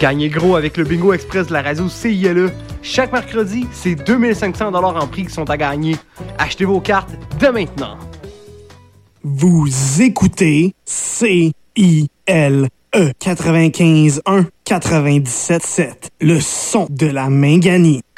Gagnez gros avec le Bingo Express de la radio CILE. Chaque mercredi, c'est 2500$ en prix qui sont à gagner. Achetez vos cartes dès maintenant. Vous écoutez CILE 95.1 97.7, le son de la Minganie.